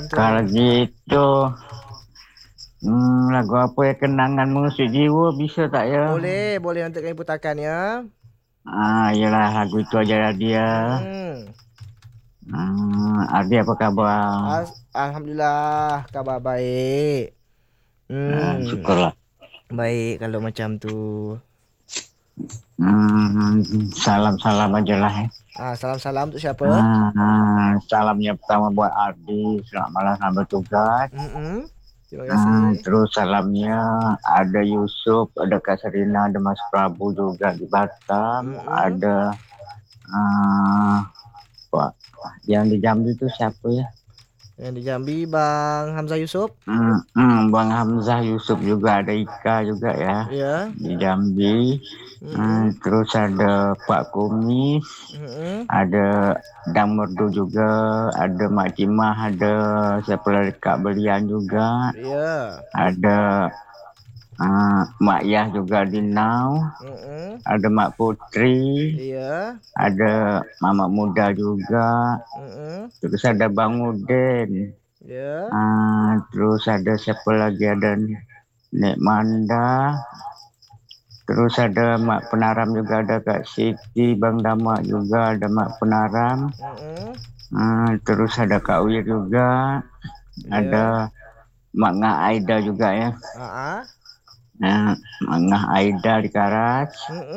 tu. Kalau gitu, lagu apa ya kenangan mengusik jiwa bisa tak ya? Boleh untuk kami putarkan ya. Yalah lagu itu aja lah dia. Mm-mm. Ardi apa kabar? Alhamdulillah kabar baik. Syukurlah. Baik kalau macam tu. Salam-salam aja lah ya. Salam-salam untuk siapa? Salamnya pertama buat Ardi, selamat malam selamat bertugas. Terima kasih. Terus salamnya ada Yusuf, ada Kak Serina, ada Mas Prabu juga di Batam, ada yang di Jambi itu siapa ya? Yang di Jambi Bang Hamzah Yusuf. Bang Hamzah Yusuf juga, ada Ika juga ya. Ya. Di Jambi. Terus ada Pak Kumis, ada Dang Merdu juga, ada Mak Cimah, ada siapa lagi Kak Belian juga. Ya. Ada Mak Yah juga di Nau. Ada Mak Putri. Iya. Ada Mama Muda juga. Terus ada Bang Udin. Ya. Terus ada siapa lagi, ada Nek Manda. Terus ada Mak Penaram juga, ada Kak Siti, Bang Dama juga, ada Mak Penaram. Terus ada Kak Wir juga. Ada Mak Ngah Aida juga ya. Mak Ngah Aida di Karas.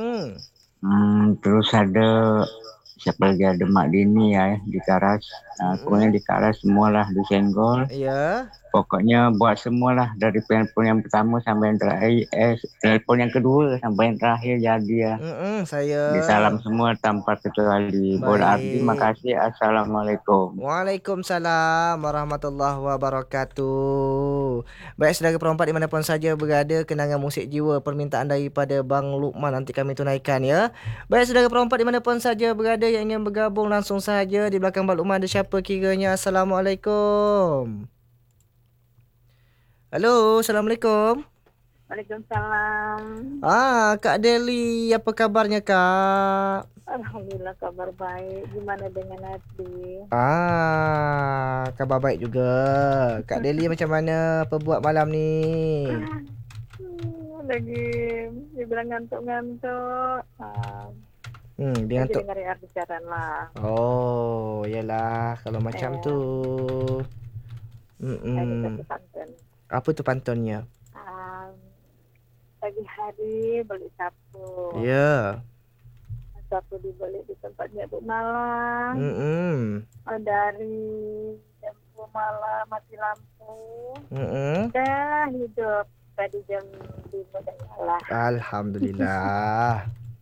Terus ada siapa lagi, ada Mak Dini ya di Karas. Pokoknya di Karas semualah, di Senggol. Iya. Pokoknya buat semualah, dari telepon yang pertama sampai yang terakhir, telepon yang kedua sampai yang terakhir jadi ya. Saya disalam semua tanpa kecuali. Buat Ardi, makasih. Assalamualaikum. Waalaikumsalam warahmatullahi wabarakatuh. Baik saudara perempat dimanapun saja berada, kenangan musik jiwa permintaan daripada Bang Lukman nanti kami tunaikan ya. Baik saudara perempat dimanapun saja berada yang ingin bergabung langsung saja. Di belakang Bang Lukman ada siapa kiranya? Assalamualaikum. Halo, Assalamualaikum. Waalaikumsalam. Kak Deli, apa kabarnya Kak? Alhamdulillah kabar baik. Gimana dengan Ardi? Kabar baik juga. Kak Deli macam mana buat malam ni? Lagi dibilang ngantuk-ngantuk. Dia ngantuk. Lagi dengar Ardi siaran lah. Oh, yalah kalau macam tu. Apa tu pantunnya? Pagi hari beli sapu. Ya. Sapu dibeli di tempatnya Bu Malang. Dari jam 2 malam mati lampu. Dah hidup tadi jam 5 dah nyala. Alhamdulillah.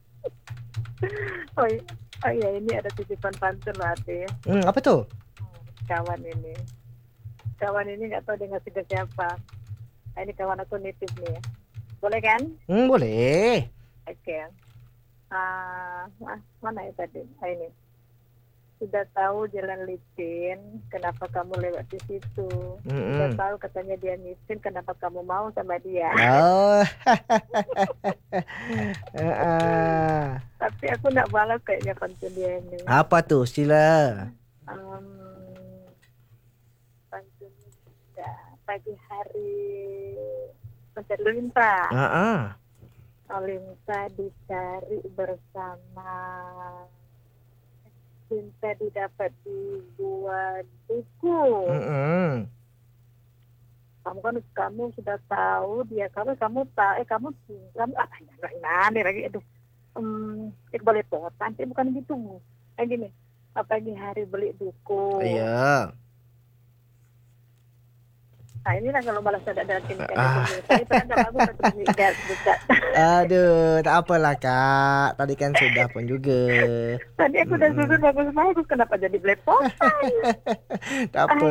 Oh iya, ini ada titipan pantun lah Ati. Apa tu? Kawan ini nggak tahu dia ngasih ke siapa. Ini kawan aku nitip nih. Boleh kan? Boleh. Oke. Mana ya tadi? Ini. Sudah tahu jalan licin, kenapa kamu lewat di situ? Sudah tahu katanya dia miskin, kenapa kamu mau sama dia? Tapi aku nak balas kayaknya pantun dia ini. Apa tu? Sila. Pantun pagi hari mencari linta. Linta dicari bersama, cinta didapat di gua duku. Kamu sudah tahu dia, kamu apa lagi aduh. Boleh potan, bukan gitu. Gini, pagi hari beli duku. Iya. Inilah kalau balas ada sini kan. Tadi pernah bagus buka. Aduh, tak apalah Kak. Tadi kan sudah pun juga. Tadi aku udah susun bagus-bagus, kenapa jadi belepotan? Tak apa.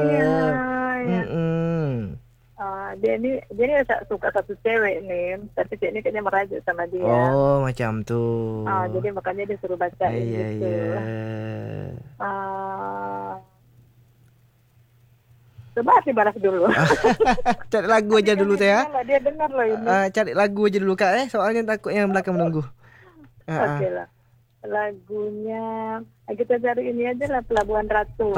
Dia ini suka satu cewek nih, tapi cewek ini kayaknya merajuk sama dia. Oh, macam tu. Jadi makanya dia suruh bacain gitu. Coba sih balas dulu. Cari lagu aja dulu saya. Dia dengar loh ini. Cari lagu aja dulu Kak soalnya takut yang belakang menunggu. Oke lah. Lagunya kita cari ini aja lah, Pelabuhan Ratu.